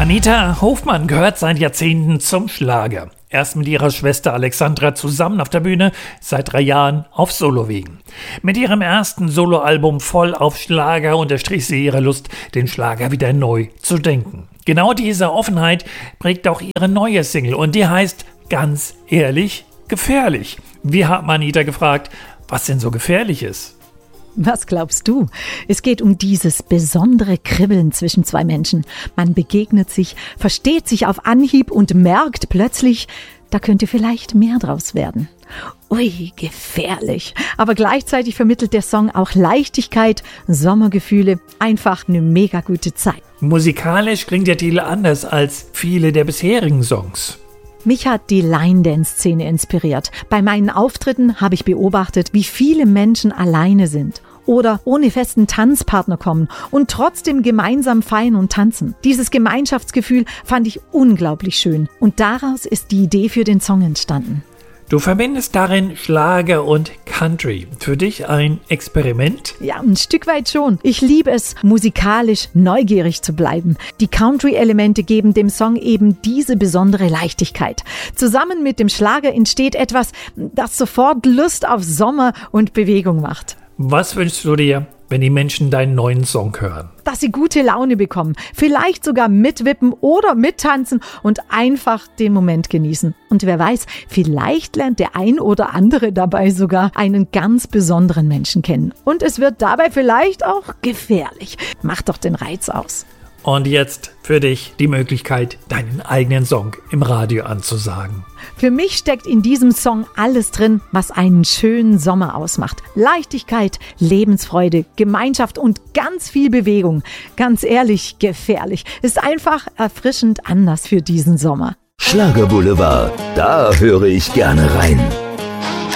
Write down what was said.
Anita Hofmann gehört seit Jahrzehnten zum Schlager. Erst mit ihrer Schwester Alexandra zusammen auf der Bühne, seit 3 Jahren auf Solowegen. Mit ihrem ersten Soloalbum Voll auf Schlager unterstrich sie ihre Lust, den Schlager wieder neu zu denken. Genau diese Offenheit prägt auch ihre neue Single und die heißt ganz ehrlich gefährlich. Wir haben Anita gefragt, was denn so gefährlich ist. Was glaubst du? Es geht um dieses besondere Kribbeln zwischen 2 Menschen. Man begegnet sich, versteht sich auf Anhieb und merkt plötzlich, da könnte vielleicht mehr draus werden. Ui, gefährlich. Aber gleichzeitig vermittelt der Song auch Leichtigkeit, Sommergefühle, einfach eine mega gute Zeit. Musikalisch klingt der Titel anders als viele der bisherigen Songs. Mich hat die Line-Dance-Szene inspiriert. Bei meinen Auftritten habe ich beobachtet, wie viele Menschen alleine sind oder ohne festen Tanzpartner kommen und trotzdem gemeinsam feiern und tanzen. Dieses Gemeinschaftsgefühl fand ich unglaublich schön und daraus ist die Idee für den Song entstanden. Du verbindest darin Schlager und Country. Für dich ein Experiment? Ja, ein Stück weit schon. Ich liebe es, musikalisch neugierig zu bleiben. Die Country-Elemente geben dem Song eben diese besondere Leichtigkeit. Zusammen mit dem Schlager entsteht etwas, das sofort Lust auf Sommer und Bewegung macht. Was wünschst du dir, wenn die Menschen deinen neuen Song hören? Dass sie gute Laune bekommen, vielleicht sogar mitwippen oder mittanzen und einfach den Moment genießen. Und wer weiß, vielleicht lernt der ein oder andere dabei sogar einen ganz besonderen Menschen kennen. Und es wird dabei vielleicht auch gefährlich. Macht doch den Reiz aus. Und jetzt für dich die Möglichkeit, deinen eigenen Song im Radio anzusagen. Für mich steckt in diesem Song alles drin, was einen schönen Sommer ausmacht. Leichtigkeit, Lebensfreude, Gemeinschaft und ganz viel Bewegung. Ganz ehrlich, gefährlich. Ist einfach erfrischend anders für diesen Sommer. Schlager Boulevard, da höre ich gerne rein.